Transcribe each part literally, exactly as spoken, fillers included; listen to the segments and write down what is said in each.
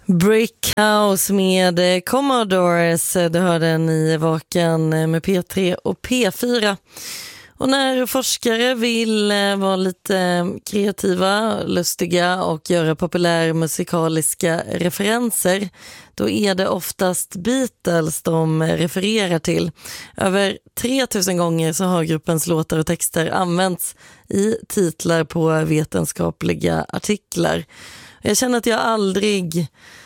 Brick House med Commodores, du hörde ni Vaken med P tre och P fyra. Och när forskare vill vara lite kreativa, lustiga och göra populärmusikaliska referenser, då är det oftast Beatles de refererar till. Över tre tusen gånger så har gruppens låtar och texter använts i titlar på vetenskapliga artiklar. Jag känner att jag aldrig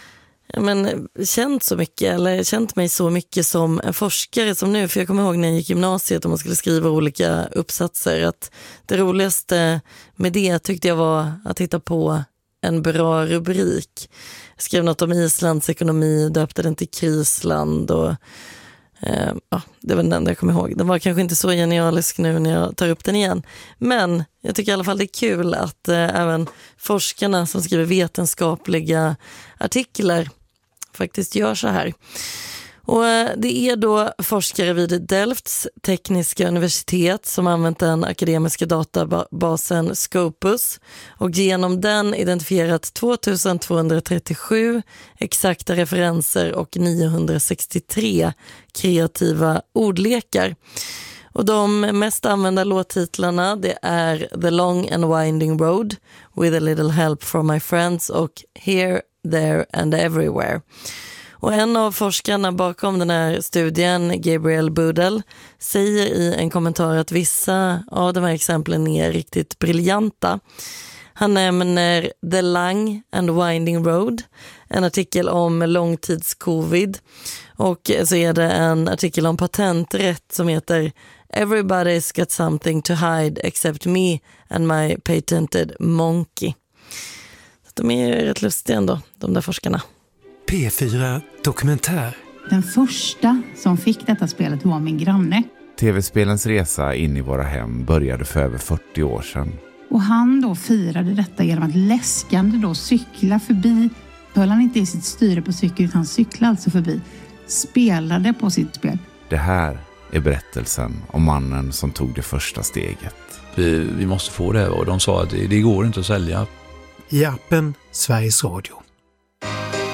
men, känt så mycket eller känt mig så mycket som en forskare som nu. För jag kommer ihåg när jag gick i gymnasiet och man skulle skriva olika uppsatser att det roligaste med det tyckte jag var att hitta på en bra rubrik. Jag skrev något om Islands ekonomi, döpte den till Krisland och eh, ja, det var den enda jag kommer ihåg. Den var kanske inte så genialisk nu när jag tar upp den igen. Men jag tycker i alla fall det är kul att eh, även forskarna som skriver vetenskapliga artiklar faktiskt gör så här. Och eh, det är då forskare vid Delfts tekniska universitet som använt den akademiska databasen Scopus och genom den identifierat tvåtusentvåhundratrettiosju exakta referenser och niohundrasextiotre kreativa ordlekar. Och de mest använda låttitlarna det är The Long and Winding Road, With a Little Help from My Friends och Here, There and Everywhere. Och en av forskarna bakom den här studien, Gabriel Budel, säger i en kommentar att vissa av de här exemplen är riktigt briljanta. Han nämner The Long and Winding Road, en artikel om långtidscovid. Och så är det en artikel om patenträtt som heter Everybody's got something to hide except me and my patented monkey. Så de är rätt lustiga ändå, de där forskarna. P fyra Dokumentär. Den första som fick detta spelet var min granne. Tv-spelens resa in i våra hem började för över fyrtio år sedan. Och han då firade detta genom att läskande då cykla förbi. Höll han inte i sitt styre på cykel utan cyklade alltså förbi. Spelade på sitt spel. Det här är berättelsen om mannen som tog det första steget. Vi, vi måste få det och de sa att det, det går inte att sälja. I appen Sveriges Radio.